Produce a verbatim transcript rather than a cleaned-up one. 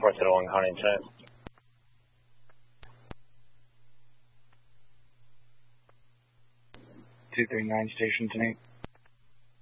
report to the Long County Lieutenant. two thirty-nine station tonight.